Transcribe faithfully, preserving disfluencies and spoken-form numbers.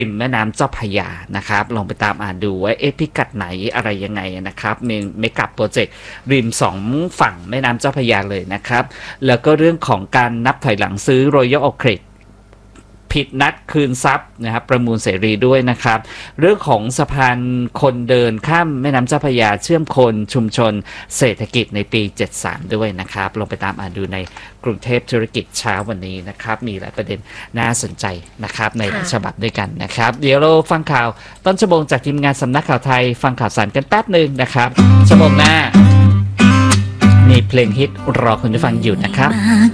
ริมแม่น้ำเจ้าพระยานะครับลองไปตามอ่านดูว่าเอ๊ะพิกัดไหนอะไรยังไงนะครับในเมกะโปรเจกต์ริมสองฝั่งแม่น้ำเจ้าพระยาเลยนะครับแล้วก็เรื่องของการนับถอยหลังซื้อ Royal Oak ผิดนัดคืนทรัพย์นะครับประมูลเสรีด้วยนะครับเรื่องของสะพานคนเดินข้ามแม่น้ำเจ้าพระยาเชื่อมคนชุมชนเศรษฐกิจในปีเจ็ดสิบสามด้วยนะครับลองไปตามอ่านดูในกรุงเทพธุรกิจเช้าวันนี้นะครับมีหลายประเด็นน่าสนใจนะครับในหลายฉบับด้วยกันนะครับเดี๋ยวเราฟังข่าวต้นชั่วโมงจากทีมงานสำนักข่าวไทยฟังข่าวสารกันแป๊บหนึ่งนะครับชั่วโมงหน้ามีเพลงฮิตรอคุณผู้ฟังอยู่นะครับ